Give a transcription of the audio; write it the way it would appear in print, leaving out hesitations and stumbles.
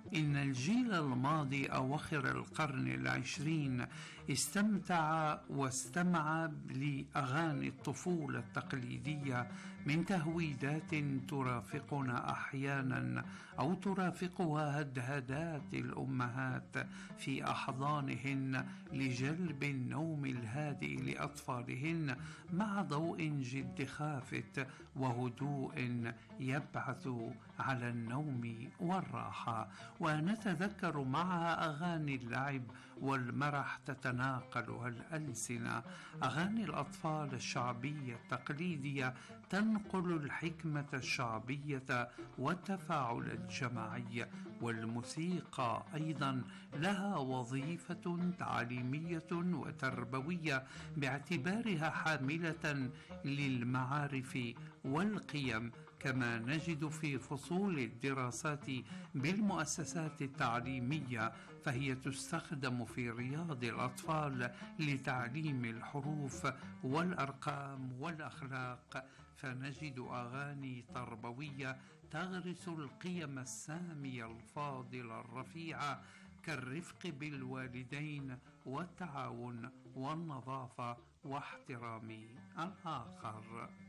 إن الجيل الماضي أواخر القرن العشرين استمتع واستمع لأغاني الطفولة التقليدية من تهويدات ترافقنا أحيانا أو ترافقها هدهدات الأمهات في أحضانهن لجلب النوم الهادئ لأطفالهن مع ضوء جد خافت وهدوء يبعث على النوم والراحة. ونتذكر معها أغاني اللعب والمرح تتناقلها الألسنة. أغاني الأطفال الشعبية التقليدية تنقل الحكمة الشعبية والتفاعل الجماعي. والموسيقى أيضا لها وظيفة تعليمية وتربوية باعتبارها حاملة للمعارف والقيم، كما نجد في فصول الدراسات بالمؤسسات التعليمية فهي تستخدم في رياض الأطفال لتعليم الحروف والأرقام والأخلاق. فنجد أغاني تربوية تغرس القيم السامية الفاضلة الرفيعة كالرفق بالوالدين والتعاون والنظافة واحترام الآخر.